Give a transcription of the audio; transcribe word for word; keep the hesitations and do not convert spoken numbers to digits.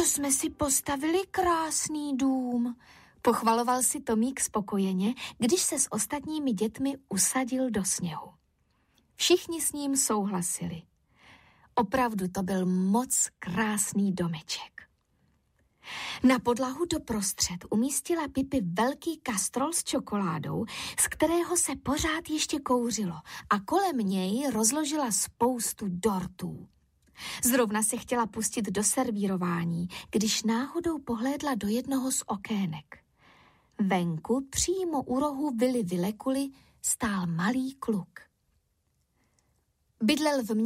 jsme si postavili krásný dům, pochvaloval si Tomík spokojeně, když se s ostatními dětmi usadil do sněhu. Všichni s ním souhlasili. Opravdu to byl moc krásný domeček. Na podlahu doprostřed umístila Pipi velký kastrol s čokoládou, z kterého se pořád ještě kouřilo, a kolem něj rozložila spoustu dortů. Zrovna se chtěla pustit do servírování, když náhodou pohlédla do jednoho z okének. Venku, přímo u rohu vily Vilekuly, stál malý kluk. Bydlel v